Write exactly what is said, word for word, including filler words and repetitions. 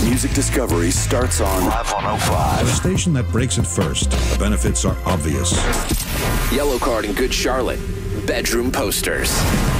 Music discovery starts on Live one oh five. A station that breaks it first. The benefits are obvious. Yellow Card and Good Charlotte. Bedroom Posters.